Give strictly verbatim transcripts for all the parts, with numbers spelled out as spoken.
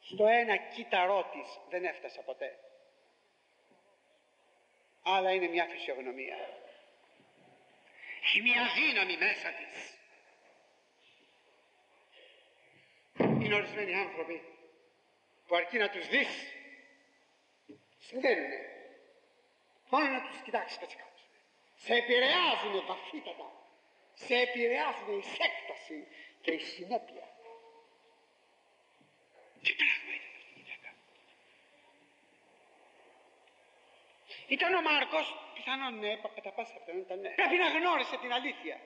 στο ένα κύτταρό της δεν έφτασα ποτέ. Αλλά είναι μια φυσιογνωμία. Έχει μια δύναμη μέσα της. Είναι ορισμένοι άνθρωποι που αρκεί να τους δεις συμβαίνουνε. Μόνο να τους κοιτάξεις κάτι κάτω. Σε επηρεάζουνε βαθύτατα. Σε επηρεάζουνε η έκταση και η συνέπεια. Τι πράγμα ήταν αυτή η γυναίκα. Ήταν ο Μάρκος, πιθανόν ναι, κατά πάσα πιθανότητα ναι. Πρέπει να γνώρισε την αλήθεια.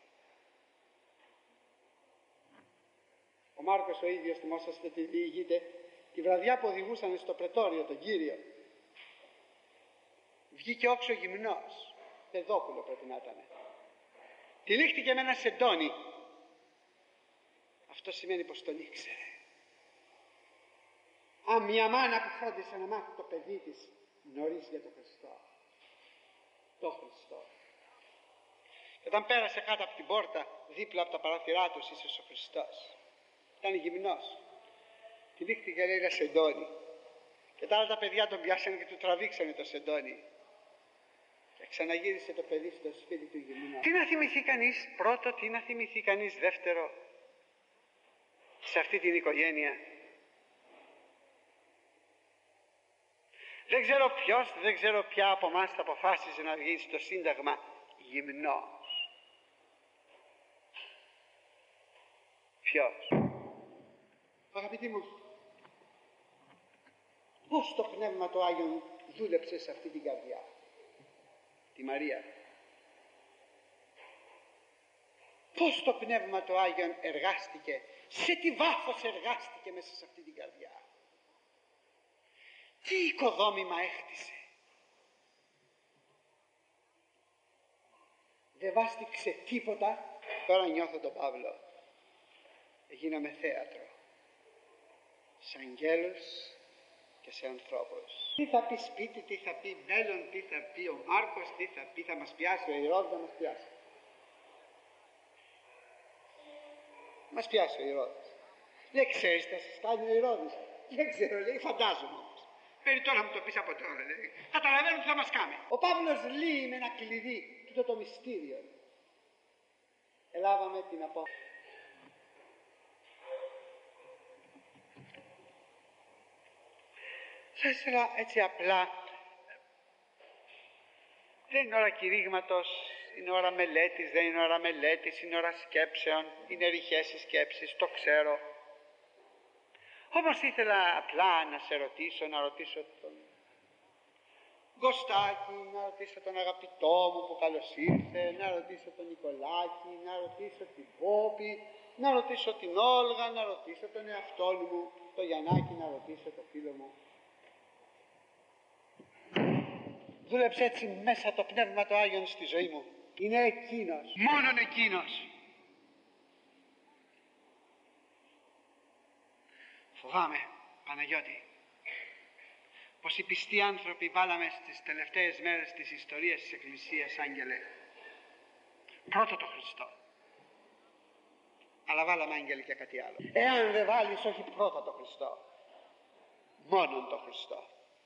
Ο Μάρκος ο ίδιος, θυμόσαστε τι διηγείται, τη βραδιά που οδηγούσαν στο πρετόριο τον Κύριο, βγήκε όξω γυμνός, παιδόπουλο πρέπει να ήταν. Τυλίχτηκε με ένα σεντόνι. Αυτό σημαίνει πως τον ήξερε. Αν μια μάνα που φρόντισε να μάθει το παιδί της νωρίς για τον Χριστό, το Χριστό, και όταν πέρασε κάτω από την πόρτα, δίπλα από τα παράθυρά τους, ίσως ο Χριστός, ήταν γυμνός, τυλίχτηκε λέει ένα σεντόνι, και τα άλλα τα παιδιά τον πιάσανε και του τραβήξανε το σεντόνι. Και ξαναγύρισε το παιδί στο σπίτι του γυμνού. Τι να θυμηθεί κανείς πρώτο, τι να θυμηθεί κανείς δεύτερο σε αυτή την οικογένεια. Δεν ξέρω ποιος, δεν ξέρω ποια από εμάς θα αποφάσισε να βγει στο Σύνταγμα γυμνός. Ποιος? Αγαπητοί μου, πώς το Πνεύμα το Άγιον δούλεψε σε αυτή την καρδιά, τη Μαρία. Πώς το Πνεύμα το Άγιον εργάστηκε, σε τι βάθος εργάστηκε μέσα σε αυτή την καρδιά. Τι οικοδόμημα έχτισε. Δεν βάστηξε τίποτα. Τώρα νιώθω τον Παύλο. Γίναμε θέατρο. Σε αγγέλους και σε ανθρώπους. Τι θα πει σπίτι, τι θα πει μέλλον, τι θα πει ο Μάρκος, τι θα πει, θα μας πιάσει ο Ηρώδης, θα μας πιάσει. Μας πιάσει ο Ηρώδης. Δεν ξέρεις τι θα σας κάνει ο Ηρώδης. Δεν ξέρω, λέει, φαντάζομαι όμως. Παίρνει τώρα μου το πεις από τώρα, λέει. Καταλαβαίνω τι θα μας κάνει. Ο Παύλος λύει με ένα κλειδί τούτο το μυστήριο. Ελάβαμε την απόφαση. Θα ήθελα έτσι απλά, δεν είναι ώρα κηρύγματος, είναι ώρα μελέτης, δεν είναι ώρα μελέτης, είναι ώρα σκέψεων, είναι ρηχές οι σκέψεις, το ξέρω. Όμως ήθελα απλά να σε ρωτήσω, να ρωτήσω τον Γκοστάκη, να ρωτήσω τον αγαπητό μου που καλώς ήρθε, να ρωτήσω τον Νικολάκη, να ρωτήσω την Πόπη, να ρωτήσω την Όλγα, να ρωτήσω τον εαυτό μου, τον Γιαννάκη, να ρωτήσω τον φίλο μου. Δούλεψε έτσι μέσα το Πνεύμα το Άγιον στη ζωή μου. Είναι εκείνος, μόνον εκείνος. Φοβάμαι, Παναγιώτη, πως οι πιστοί άνθρωποι βάλαμε στις τελευταίες μέρες της ιστορίας της Εκκλησίας, άγγελε, πρώτο το Χριστό. Αλλά βάλαμε, άγγελε, και κάτι άλλο. Εάν δεν βάλεις όχι πρώτα το Χριστό, μόνον το Χριστό.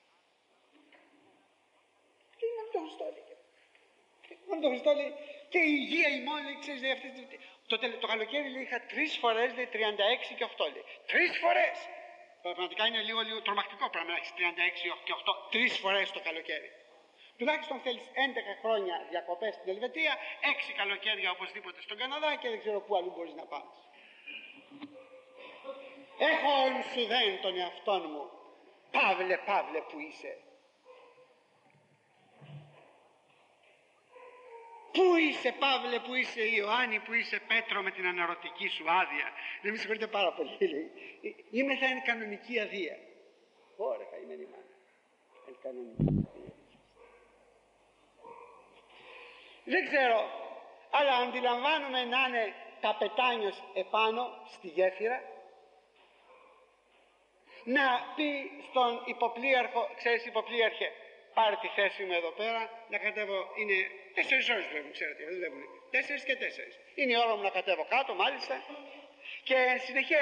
Και είναι το Χριστό, λέει. Μόνο το Χριστό, λέει, και η υγεία ημών, λέει, ξέρεις, λέει, αυτή, το, το, το καλοκαίρι, λέει, είχα τρεις φορές, λέει, τριάντα έξι και οκτώ, λέει. Τρεις φορές! Πραγματικά είναι λίγο, λίγο τρομακτικό πράγμα να έχεις τριάντα έξι και οκτώ, τρεις φορές το καλοκαίρι. Τουλάχιστον θέλεις έντεκα χρόνια διακοπές στην Ελβετία, έξι καλοκαίρια οπωσδήποτε στον Καναδά και δεν ξέρω πού αλλού μπορείς να πας. Έχω σου δέν τον εαυτόν μου. Παύλε, Παύλε, που είσαι. Πού είσαι, Παύλε, που είσαι, Ιωάννη, που είσαι, Πέτρο, με την αναρωτική σου άδεια. Δεν με συγχωρείτε πάρα πολύ, λέει. Είμαι θα είναι κανονική αδεία. Ωραία, καημένη μάνα. Είναι κανονική αδεία. Δεν ξέρω, αλλά αντιλαμβάνομαι να είναι καπετάνιος επάνω στη γέφυρα, να πει στον υποπλήρχο, ξέρεις, υποπλήρχε, πάρε τη θέση μου εδώ πέρα, να κατέβω, είναι τέσσερις ώρες βλέπουν, ξέρετε, δεν βλέπουν, τέσσερις και τέσσερις. Είναι η ώρα μου να κατέβω κάτω, μάλιστα, και συνεχεία